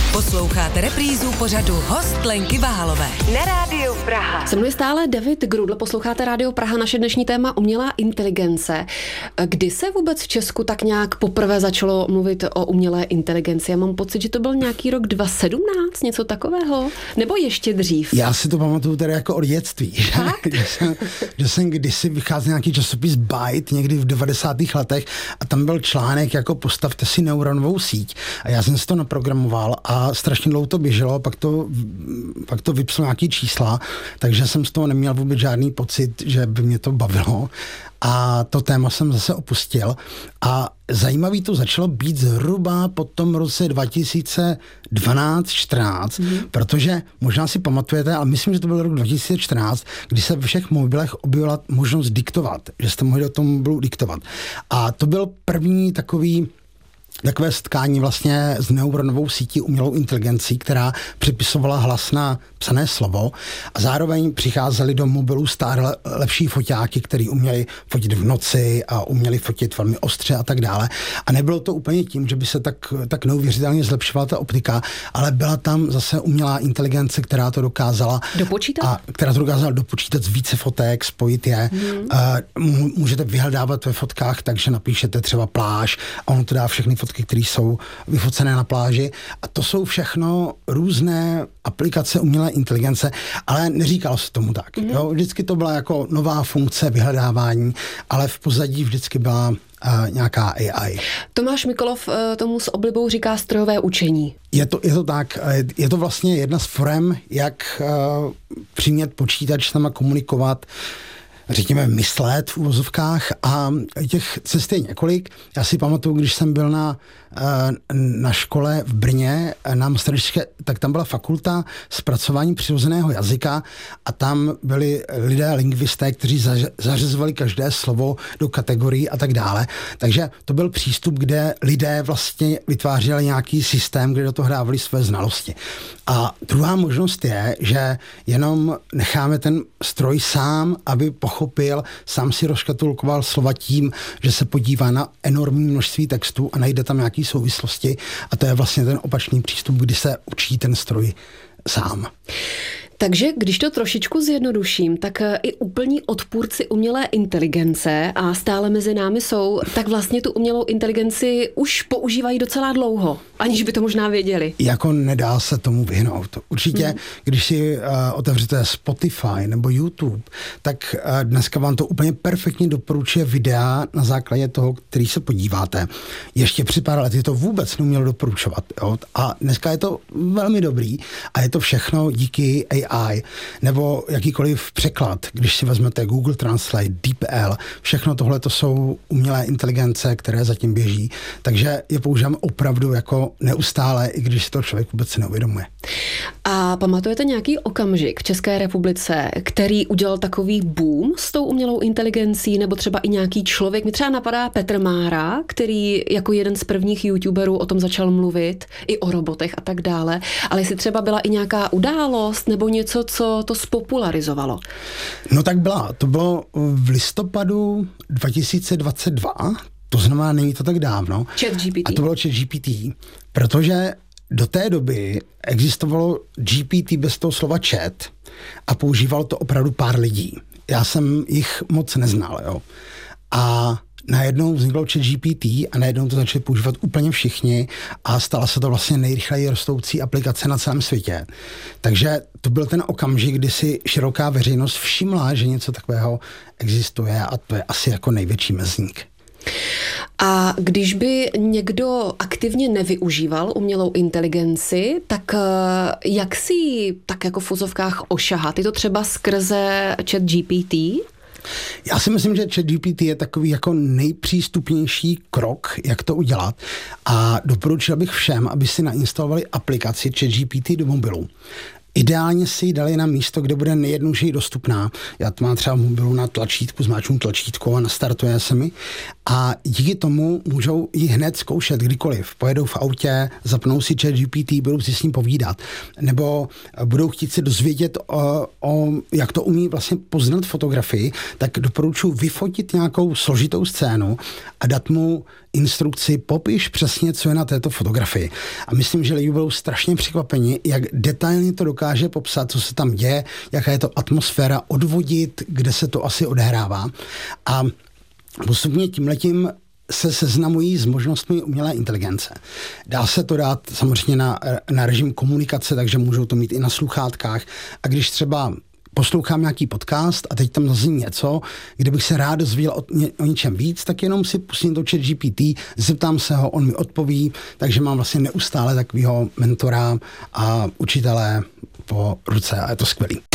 Posloucháte reprízu pořadu Host Lenky Váhalové na Rádiu Praha. Se mnou je stále David Grudl, posloucháte Rádio Praha, naše dnešní téma umělá inteligence. Kdy se vůbec v Česku tak nějak poprvé začalo mluvit o umělé inteligenci? Já mám pocit, že to byl nějaký rok 2017, něco takového? Nebo ještě dřív? Já si to pamatuju tedy jako od dětství. Že jsem kdysi vycházel nějaký časopis Byte někdy v 90. letech a tam byl článek jako postavte si neuronovou síť. A já jsem si to naprogramoval a strašně dlouho to běželo, pak to vypsalo nějaký čísla, takže jsem z toho neměl vůbec žádný pocit, že by mě to bavilo. A to téma jsem zase opustil. A zajímavý to začalo být zhruba po tom roce 2012-14, protože možná si pamatujete, ale myslím, že to byl rok 2014, kdy se ve všech mobilech objevila možnost diktovat, že jste mohli do toho mobilu diktovat. A to byl první takové setkání vlastně s neuronovou sítí umělou inteligencí, která připisovala hlas na psané slovo a zároveň přicházely do mobilů stále lepší foťáky, který uměli fotit v noci a uměli fotit velmi ostře a tak dále. A nebylo to úplně tím, že by se tak neuvěřitelně zlepšovala ta optika, ale byla tam zase umělá inteligence, která to dokázala dopočítat z více fotek, spojit je. Můžete vyhledávat ve fotkách, takže napíšete třeba pláž a ono to dá všechny fotky, které jsou vyfocené na pláži. A to jsou všechno různé aplikace umělé inteligence, ale neříkalo se tomu tak. Jo? Vždycky to byla jako nová funkce vyhledávání, ale v pozadí vždycky byla nějaká AI. Tomáš Mikolov tomu s oblibou říká strojové učení. Je to tak. Je to vlastně jedna z forem, jak přimět počítač s náma komunikovat, řekněme myslet v uvozovkách a těch cest je několik. Já si pamatuju, když jsem byl na škole v Brně, na masterské, tak tam byla fakulta zpracování přirozeného jazyka a tam byli lidé lingvisté, kteří zařazovali každé slovo do kategorií a tak dále. Takže to byl přístup, kde lidé vlastně vytvářeli nějaký systém, kde do toho dávali své znalosti. A druhá možnost je, že jenom necháme ten stroj sám, aby pochopil, sám si rozškatulkoval slova tím, že se podívá na enormní množství textů a najde tam nějaké souvislosti a to je vlastně ten opačný přístup, kdy se učí ten stroj sám. Takže když to trošičku zjednoduším, tak i úplní odpůrci umělé inteligence a stále mezi námi jsou, tak vlastně tu umělou inteligenci už používají docela dlouho, aniž by to možná věděli. Jako nedá se tomu vyhnout. Určitě, když si otevřete Spotify nebo YouTube, tak dneska vám to úplně perfektně doporučuje videa na základě toho, který se podíváte. Ještě před pár lety to vůbec neumělo doporučovat. Jo? A dneska je to velmi dobrý a je to všechno díky AI, nebo jakýkoliv překlad, když si vezmete Google Translate, DeepL, všechno tohle to jsou umělé inteligence, které zatím běží, takže je používáme opravdu jako neustále, i když si to člověk vůbec neuvědomuje. A pamatujete nějaký okamžik v České republice, který udělal takový boom s tou umělou inteligencí, nebo třeba i nějaký člověk? Mě třeba napadá Petr Mára, který jako jeden z prvních youtuberů o tom začal mluvit, i o robotech a tak dále, ale jestli třeba byla i nějaká událost nebo něco, co to spopularizovalo? No tak byla. To bylo v listopadu 2022, to znamená, není to tak dávno. ChatGPT. A to bylo ChatGPT, protože do té doby existovalo GPT bez toho slova chat a používalo to opravdu pár lidí. Já jsem jich moc neznal, jo. A najednou vzniklo ChatGPT a najednou to začali používat úplně všichni a stala se to vlastně nejrychleji rostoucí aplikace na celém světě. Takže to byl ten okamžik, kdy si široká veřejnost všimla, že něco takového existuje a to je asi jako největší mezník. A když by někdo aktivně nevyužíval umělou inteligenci, tak jak si ji tak jako v uvozovkách ošahat? Je to třeba skrze ChatGPT? Já si myslím, že ChatGPT je takový jako nejpřístupnější krok, jak to udělat a doporučil bych všem, aby si nainstalovali aplikaci ChatGPT do mobilu. Ideálně si ji dali na místo, kde bude nejjednodušeji dostupná. Já to mám třeba v mobilu na tlačítku, zmáčknu tlačítko a nastartuje se mi. a díky tomu můžou ji hned zkoušet kdykoliv. Pojedou v autě, zapnou si ChatGPT, budou si s ním povídat, nebo budou chtít se dozvědět jak to umí vlastně poznat fotografii, tak doporučuji vyfotit nějakou složitou scénu a dát mu instrukci, popiš přesně, co je na této fotografii. A myslím, že lidi budou strašně překvapeni, jak detailně to dokáže popsat, co se tam děje, jaká je to atmosféra, odvodit, kde se to asi odehrává. A postupně tímhletím se seznamují s možnostmi umělé inteligence. Dá se to dát samozřejmě na režim komunikace, takže můžou to mít i na sluchátkách. A když třeba poslouchám nějaký podcast a teď tam zazní něco, kde bych se rád dozvěděl o něčem víc, tak jenom si pustím to ChatGPT, zeptám se ho, on mi odpoví, takže mám vlastně neustále takového mentora a učitele po ruce a je to skvělý.